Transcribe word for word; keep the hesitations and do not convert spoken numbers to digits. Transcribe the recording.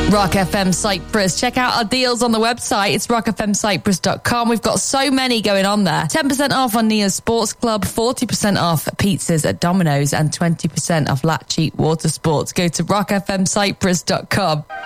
Rock F M Cyprus. Check out our deals on the website. It's rock f m cyprus dot com. We've got so many going on there. ten percent off on Neo's Sports Club, forty percent off pizzas at Domino's, and twenty percent off Latcheat Water Sports. Go to rock f m cyprus dot com.